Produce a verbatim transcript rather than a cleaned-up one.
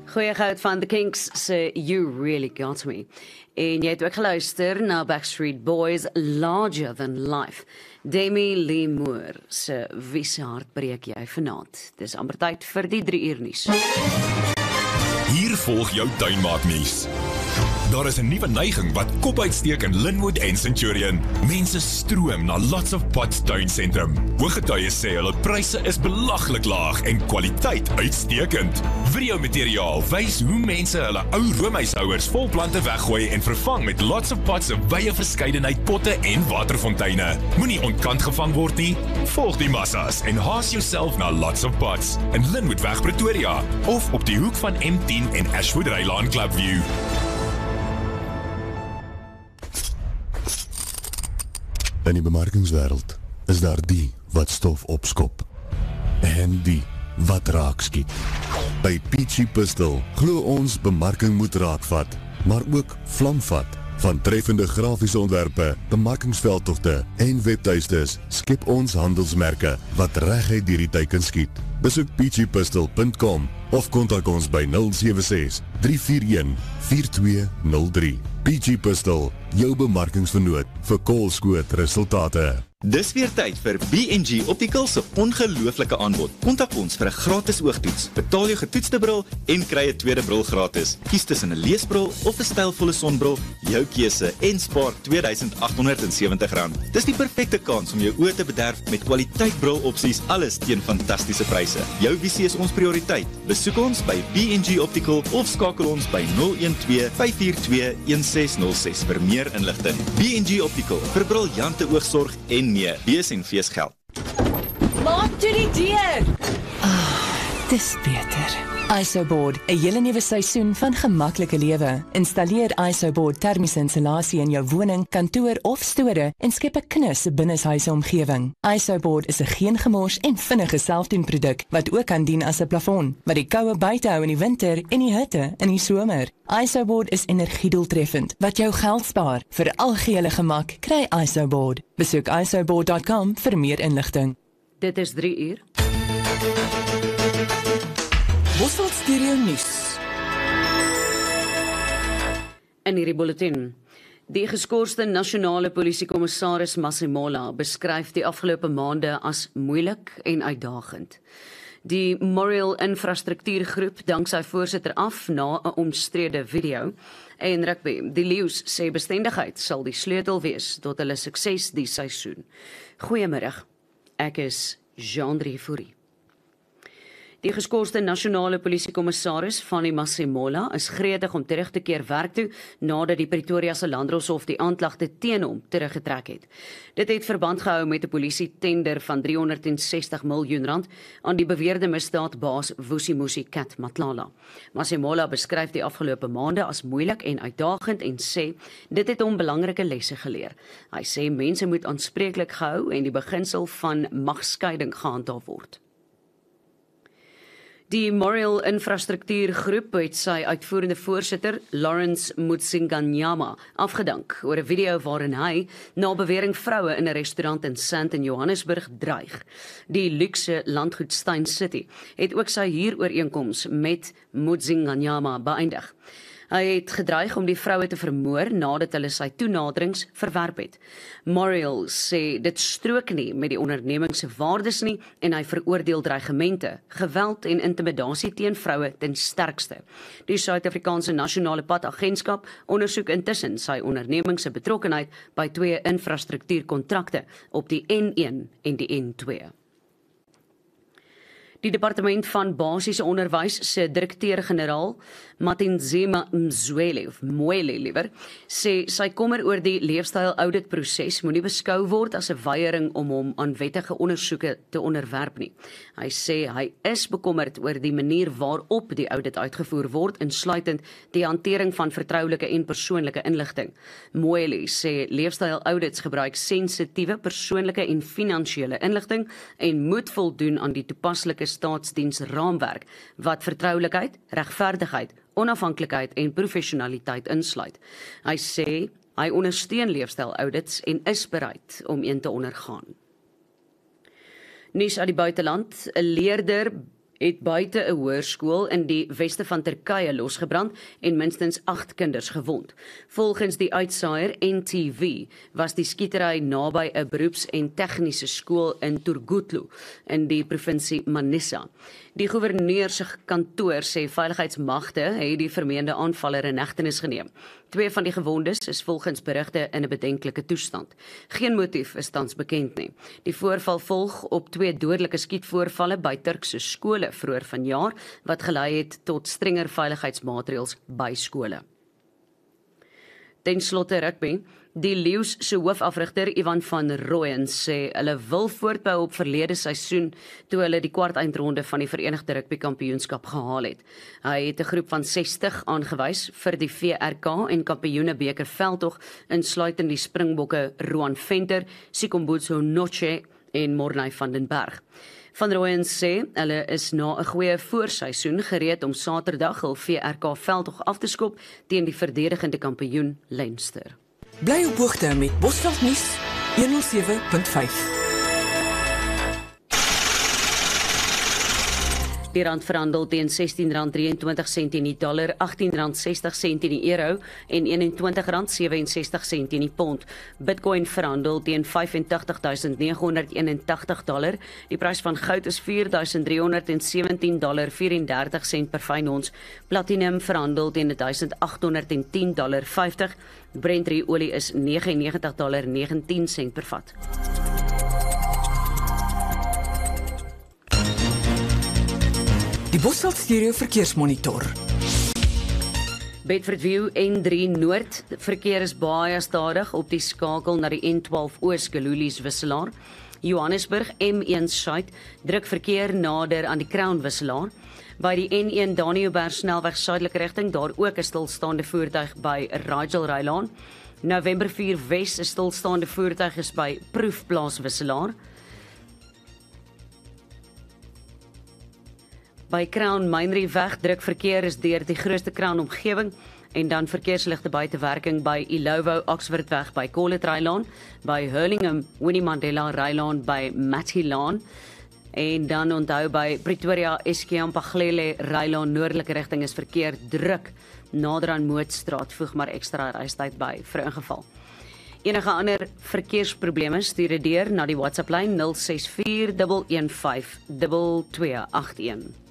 Goeie goud van The Kinks se You Really Got Me. En jy het ook geluister na Backstreet Boys Larger Than Life. Demi Lee Moore se Wie se hart breek jy vanaand. Dis amper tyd vir die drie uur nuus. Hier volg jou tuinmaaknuus. Daar is 'n nuwe neiging wat kop uitsteek in Linwood en Centurion. Mense stroom na Lots of Pots tuinsentrum. Hooggetuies sê hulle pryse is belaglik laag en kwaliteit uitstekend. Videomateriaal wys hoe mense hulle ou roomhuishouers vol plante weggooi en vervang met Lots of Pots se wye verskeidenheid potte en waterfonteine. Moenie ontkant gevang word nie. Volg die massas en haas jouself na Lots of Pots in Linwoodweg Pretoria of op die hoek van M tien en Ashwood Rylaan Clubview. In die bemarkingswêreld is daar die wat stof opskop en die wat raak skiet. By Peachy Pistol glo ons bemarking moet raakvat, maar ook vlamvat. Van treffende grafiese ontwerpe, bemarkingsveldtogte en webtuistes skep ons handelsmerke wat reguit deur die tyd kan skiet. Besoek peachy pistol punt com of kontak ons by nul sewe ses drie vier een vier twee nul drie. Peachy Pistol, jou bemarkingsvernoot vir koolskoot resultate. Dis weer tyd vir B en G Optical se ongelooflike aanbod. Kontak ons vir 'n gratis oogtoets. Betaal jou getoetste bril en kry 'n tweede bril gratis. Kies tussen 'n leesbril of 'n stylvolle sonbril, jou keuse en spaar twee duisend agt honderd en sewentig rand. Dis die perfekte kans om jou oë te bederf met kwaliteit brilopsies, alles teen fantastiese pryse. Jou visie is ons prioriteit. Besoek ons by B en G Optical of skakel ons by nul een twee vyf vier twee een ses nul ses vir meer inligting. B en G Optical vir briljante oogsorg en nee, bees en fees geld. Maak toe die deur! Dis beter. ISOBOARD, 'n hele nuwe seisoen van gemaklike lewe. Installeer ISOBOARD termiese installasie in jou woning, kantoor of store en skep 'n knus binneshuise omgewing. ISOBOARD is 'n geen gemors en vinnige selfdoenproduk wat ook kan dien as 'n plafon, wat die koue buite hou in die winter en die hitte in die somer. ISOBOARD is energiedoeltreffend wat jou geld spaar. Vir algehele gemak, kry ISOBOARD. Besoek isoboard dot com vir meer inligting. Dit is drie uur. Bosveld Stereo Nuus. In hierdie bulletin. Die geskorste nasionale polisiekommissaris Masemola beskryf die afgelope maande as moeilik en uitdagend. Die Memorial Infrastruktuurgroep dank sy voorsitter af na 'n omstrede video. En rugby, die Leeu's sê bestendigheid sal die sleutel wees tot hulle sukses die seisoen. Goeiemiddag, ek is Jean-Drie Fourie. Die geskorste nasionale polisiekommissaris Fanny Masemola is gretig om terug te keer werk toe nadat die Pretoria se Landdroshof die aanklagte teen hom teruggetrek het. Dit het verband gehou met 'n polisie-tender van driehonderdsestig miljoen rand aan die beweerde misdaadbaas Vusimusi Cat Matlala. Masemola beskryf die afgelope maande as moeilik en uitdagend en sê dit het hom belangrike lesse geleer. Hy sê mense moet aanspreeklik gehou en die beginsel van magskeiding gehandhaaf word. Die Memorial Infrastruktuurgroep het sy uitvoerende voorsitter, Lawrence Mutsinganyama, afgedank oor 'n video waarin hy, na bewering vroue in 'n restaurant in Sandton, Johannesburg, dreig. Die luukse landgoed Stein City het ook sy huurooreenkoms met Mutsinganyama beëindig. Hy het gedreig om die vroue te vermoor nadat hulle sy toenaderings verwerp het. Memorial sê dit strook nie met die onderneming se waardes nie en hy veroordeel dreigemente, geweld en intimidasie teen vroue ten sterkste. Die Suid-Afrikaanse Nasionale Padagentskap ondersoek intussen sy onderneming se betrokkenheid by twee infrastruktuurkontrakte op die N een en die N twee. Die Departement van Basiese Onderwys se direkteur-generaal, Matinzima Mzwele, of Mwele liewer, sê sy kommer oor die leefstyl-auditproses moenie beskou word as 'n weiering om hom aan wettige ondersoeke te onderwerp nie. Hy sê hy is bekommerd oor die manier waarop die audit uitgevoer word, insluitend die hantering van vertroulike en persoonlike inligting. Mwele sê leefstyl-audits gebruik sensitiewe persoonlike en finansiële inligting en moet voldoen aan die toepaslike staatsdiensraamwerk wat vertroulikheid, regverdigheid, onafhanklikheid en professionaliteit insluit. Hy sê hy ondersteun leefstyl-audits en is bereid om een te ondergaan. Nuus uit die buiteland, 'n leerder het buite 'n hoërskool in die weste van Turkye losgebrand en minstens agt kinders gewond. Volgens die uitsaaier N T V was die skietery naby 'n beroeps- en tegniese skool in Turgutlu in die provinsie Manisa. Die gouverneur se kantoor sê veiligheidsmagte het die vermeende aanvaller in hegtenis geneem. Twee van die gewondes is volgens berigte in 'n bedenklike toestand. Geen motief is tans bekend nie. Die voorval volg op twee dodelike skietvoorvalle by Turkse skole vroeër vanjaar wat gelei het tot strenger veiligheidsmaatreëls by skole. Ten slotte rugby. Die Lions se hoofafrigter Ivan van Rooyen sê hulle wil voortbou op verlede seisoen toe hulle die kwartfinale van die Verenigde Rugby Kampioenskap gehaal het. Hy het 'n groep van sestig aangewys vir die V R K en Kampioenebeker veldtog insluitend die Springbokke Roan Venter, Sikombutso Noche en Mornay van den Berg. Van Rooyen sê hulle is na 'n goeie voorseisoen gereed om Saterdag hul V R K veldtog af te skop teen die verdedigende kampioen Leinster. Bly op hoogte met Bosveld Nuus honderd sewe punt vyf. Die rand verhandel teen sestien rand drieëntwintig in die dollar, agttien rand sestig in die euro en eenentwintig rand sewensestig in die pond. Bitcoin verhandel teen vyf en tagtig duisend nege honderd eenentagtig dollar. Die prys van goud is vier duisend driehonderd sewentien dollar vierendertig per fyn ons. Platinum verhandel teen duisend agt honderd tien dollar vyftig. Brent olie is negentig en negentig dollar negentien per vat. Die Bosveld Stereo Verkeersmonitor. Bedfordview N drie Noord, verkeer is baie stadig op die skakel na die N twaalf Oos Gelulies wisselaar. Johannesburg M een Suid, druk verkeer nader aan die Crown wisselaar. By die N een Daniëlberg snelweg suidelike rigting, daar ook 'n stilstaande voertuig by Rigel Rylaan. November vier Wes, 'n stilstaande voertuig is by Proefplaas wisselaar. By Crown Mynrieweg druk verkeer is deur die grootste Crown omgewing en dan verkeersligte buitewerking by Ilovo Oxfordweg by Collet Rylaan, by Hurlingham Winnie Mandela Rylaan by Mattylaan en dan onthou by Pretoria Eskeampaglele Rylaan noordelike rigting is verkeer druk nader aan Mootstraat, voeg maar ekstra reistyd by vir ingeval. Enige ander verkeersprobleme stuur dit deur na die WhatsApp lyn nul ses vier een een vyf twee twee agt een.